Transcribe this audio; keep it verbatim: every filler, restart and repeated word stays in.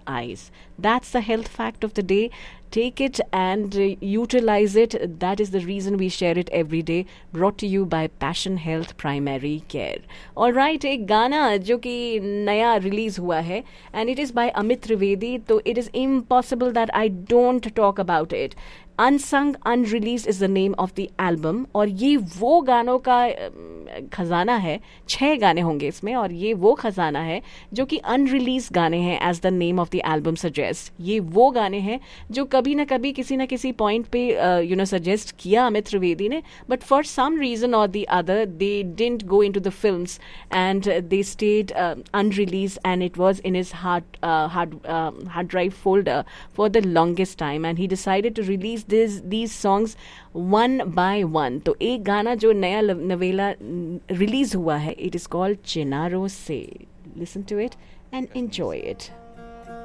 eyes. That's the health fact of the day. Take it and uh, utilize it. That is the reason we share it every day. Brought to you by Passion Health Primary Care. All right, एक गाना जो कि नया release हुआ है and it is by Amit Trivedi. तो it is impossible that I don't talk about it. Unsung Unreleased is the name of the album. और ये वो गानों का खजाना है. छह गाने होंगे इसमें और ये वो खजाना है जो कि अनरिलीज गाने हैं as the name of the album suggest. ये वो गाने हैं जो कभी ना कभी किसी ना किसी पॉइंट पे यू नो सजेस्ट किया अमित त्रिवेदी ने, बट फॉर सम रीजन और the other they didn't go into the films and they stayed unreleased and it was in his hard hard hard drive folder for the longest time and he decided to release this these songs one by one. तो एक गाना जो नया नवेला release हुआ है, it is called चिनारो से. Listen to it and enjoy it.